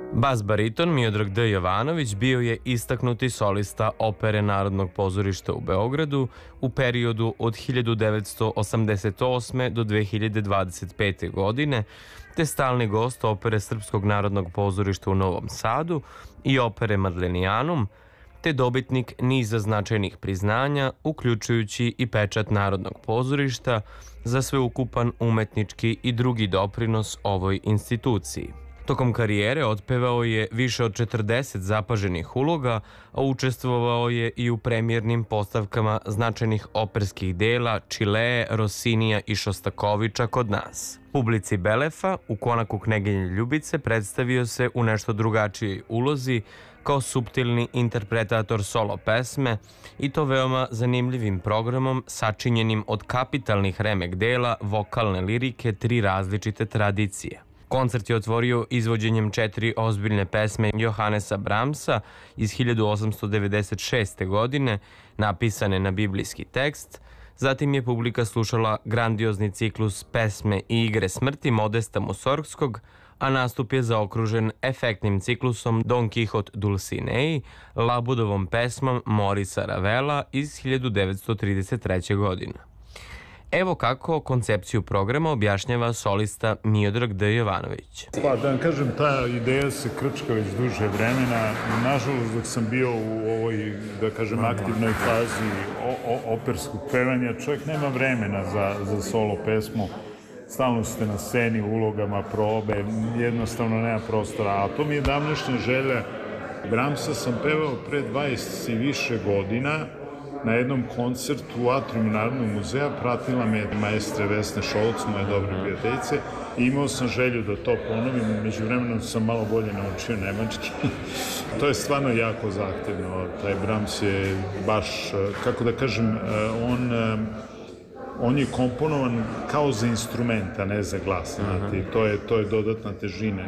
Bas bariton Miodrag D. Jovanović bio je istaknuti solista Opere Narodnog pozorišta u Beogradu u periodu od 1988. do 2025. godine, te stalni gost Opere Srpskog narodnog pozorišta u Novom Sadu i Opere Madlenijanum, te dobitnik niza značajnih priznanja, uključujući i pečat Narodnog pozorišta za sveukupan umetnički i drugi doprinos ovoj instituciji. Tokom karijere otpevao je više od 40 zapaženih uloga, a učestvovao je i u premijernim postavkama značajnih operskih dela Čilee, Rosinija i Šostakoviča kod nas. Publici Belefa u Konaku Kneginje Ljubice predstavio se u nešto drugačijoj ulozi kao suptilni interpretator solo pesme i to veoma zanimljivim programom sačinjenim od kapitalnih remek dela vokalne lirike tri različite tradicije. Koncert je otvorio izvođenjem 4 ozbiljne pesme Johannesa Brahmsa iz 1896. godine, napisane na biblijski tekst. Zatim je publika slušala grandiozni ciklus pesme i igre smrti Modesta Musorgskog, a nastup je zaokružen efektnim ciklusom Don Quixote Dulcinei, Labudovom pesmom Morisa Ravela iz 1933. godine. Evo kako koncepciju programa objašnjava solista Miodrag D. Jovanović. Pa da vam kažem, ta ideja se krčka već duže vremena. Nažalost, dok sam bio u ovoj, da kažem, aktivnoj fazi operskog pevanja, čovjek nema vremena za solo pesmu. Stalno ste na sceni, ulogama, probe, jednostavno nema prostora. A to mi je davnašnja želja. Brahmsa sam pevao pre 20 i više godina na jednom koncertu u atriumu Narodnog muzeja. Pratila me maestre Vesne Šolc, moje dobre prijateljice, i imao sam želju da to ponovim. Među vremenom sam malo bolje naučio nemački. To je stvarno jako zahtevno. Taj Brahms je baš, kako da kažem, on je komponovan kao za instrument, a ne za glas. Znate, to je dodatna težina,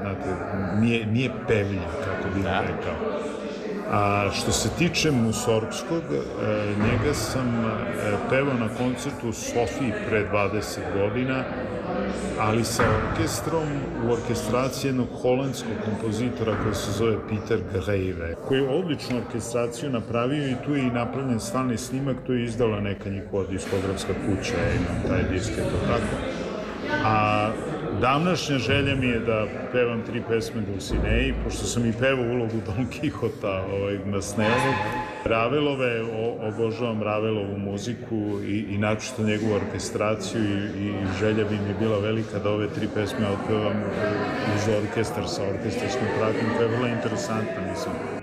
nije pevljiv, kako bih rekao. A što se tiče Musorgskog, njega sam pevao na koncertu u Sofiji pre 20 godina, ali sa orkestrom u orkestraciji jednog holandskog kompozitora koji se zove Peter Greve, koji je odličnu orkestraciju napravio i tu je i napravljen stalni snimak, to je izdala neka njihova diskografska kuća, imam taj disk, je to tako. A davnašnja želja mi je da pevam 3 pesme Dulcinei, pošto sam i pevao ulogu Don Quixota Masneovog. Ravelove, obožavam Ravelovu muziku i načisto njegovu orkestraciju i želja bi mi bila velika da ove 3 pesme otpevam uz orkestar sa orkestarskom prakom, koja je vrlo interesantna, mislim.